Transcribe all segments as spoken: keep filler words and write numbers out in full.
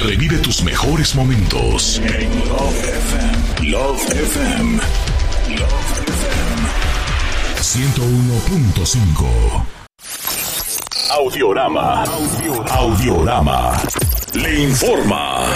Revive tus mejores momentos en Love F M. Love F M. Love F M. ciento uno punto cinco. Audiorama. Audiorama. Audiorama. Le informa.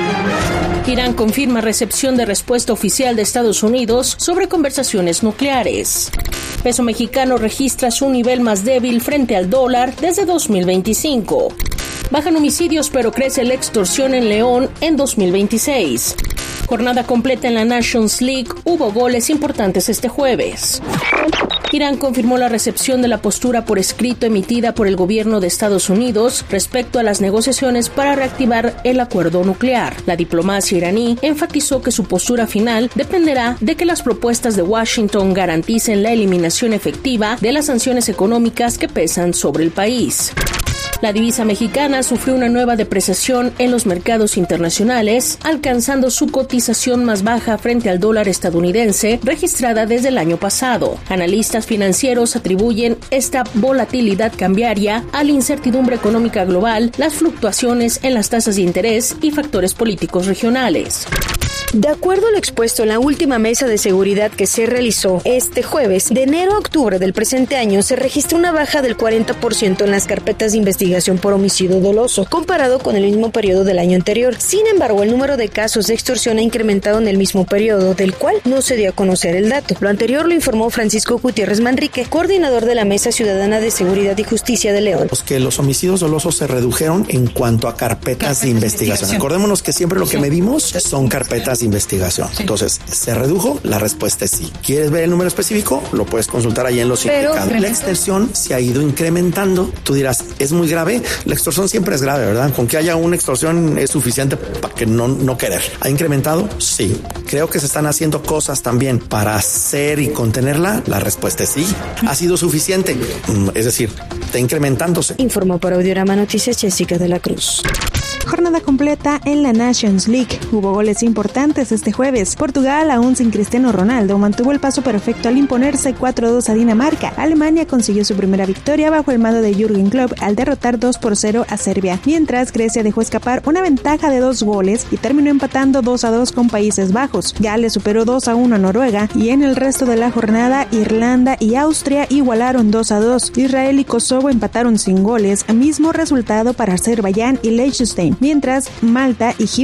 Irán confirma recepción de respuesta oficial de Estados Unidos sobre conversaciones nucleares. Peso mexicano registra su nivel más débil frente al dólar desde dos mil veinticinco. Bajan homicidios pero crece la extorsión en León en dos mil veintiséis. Jornada completa en la Nations League, hubo goles importantes este jueves. Irán confirmó la recepción de la postura por escrito emitida por el gobierno de Estados Unidos respecto a las negociaciones para reactivar el acuerdo nuclear. La diplomacia iraní enfatizó que su postura final dependerá de que las propuestas de Washington garanticen la eliminación efectiva de las sanciones económicas que pesan sobre el país. La divisa mexicana sufrió una nueva depreciación en los mercados internacionales, alcanzando su cotización más baja frente al dólar estadounidense, registrada desde el año pasado. Analistas financieros atribuyen esta volatilidad cambiaria a la incertidumbre económica global, las fluctuaciones en las tasas de interés y factores políticos regionales. De acuerdo a lo expuesto en la última mesa de seguridad que se realizó este jueves, de enero a octubre del presente año se registró una baja del cuarenta por ciento en las carpetas de investigación por homicidio doloso, comparado con el mismo periodo del año anterior. Sin embargo, el número de casos de extorsión ha incrementado en el mismo periodo, del cual no se dio a conocer el dato. Lo anterior lo informó Francisco Gutiérrez Manrique, coordinador de la Mesa Ciudadana de Seguridad y Justicia de León. Los que los homicidios dolosos se redujeron en cuanto a carpetas de investigación. Acordémonos que siempre lo que medimos son carpetas de investigación. Entonces, ¿se redujo? La respuesta es sí. ¿Quieres ver el número específico? Lo puedes consultar ahí en los indicados. La extorsión se ha ido incrementando. Tú dirás, ¿es muy grave? La extorsión siempre es grave, ¿verdad? Con que haya una extorsión es suficiente para que no, no querer. ¿Ha incrementado? Sí. Creo que se están haciendo cosas también para hacer y contenerla. La respuesta es sí. ¿Ha sido suficiente? Es decir, está incrementándose. Informó para Audiorama Noticias Jessica de la Cruz. Jornada completa en la Nations League. Hubo goles importantes este jueves. Portugal, aún sin Cristiano Ronaldo, mantuvo el paso perfecto al imponerse cuatro a dos a Dinamarca. Alemania consiguió su primera victoria bajo el mando de Jürgen Klopp al derrotar dos por cero a Serbia, mientras Grecia dejó escapar una ventaja de dos goles y terminó empatando dos a dos con Países Bajos. Gales superó dos a uno a Noruega y en el resto de la jornada Irlanda y Austria igualaron dos a dos. Israel y Kosovo empataron sin goles, mismo resultado para Azerbaiyán y Liechtenstein, mientras Malta y